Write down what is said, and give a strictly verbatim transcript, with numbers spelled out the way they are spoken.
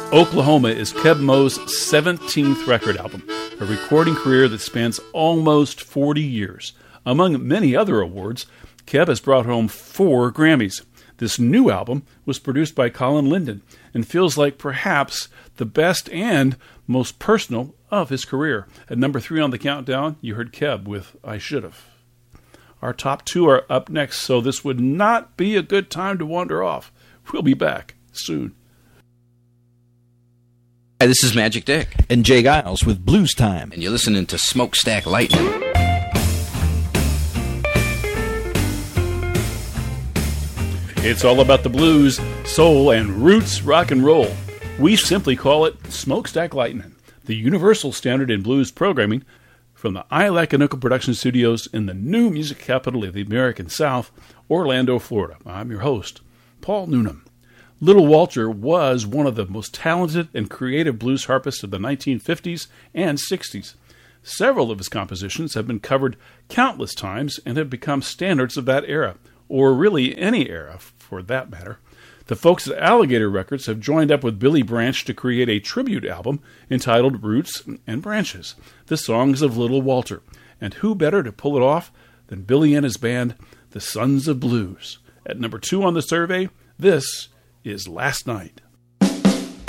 Oklahoma is Keb Mo's seventeenth record album, a recording career that spans almost forty years. Among many other awards, Keb has brought home four Grammys. This new album was produced by Colin Linden and feels like perhaps the best and most personal of his career. At number three on the countdown, you heard Keb with I Should've. Our top two are up next, so this would not be a good time to wander off. We'll be back soon. Hi, this is Magic Dick. And Jay Giles with Blues Time. And you're listening to Smokestack Lightning. It's all about the blues, soul, and roots rock and roll. We simply call it Smokestack Lightning, the universal standard in blues programming from the I L A C and Nickel Production Studios in the new music capital of the American South, Orlando, Florida. I'm your host, Paul Noonan. Little Walter was one of the most talented and creative blues harpists of the nineteen fifties and sixties. Several of his compositions have been covered countless times and have become standards of that era, or really any era, for that matter. The folks at Alligator Records have joined up with Billy Branch to create a tribute album entitled Roots and Branches, the songs of Little Walter. And who better to pull it off than Billy and his band, the Sons of Blues. At number two on the survey, this is Last Night.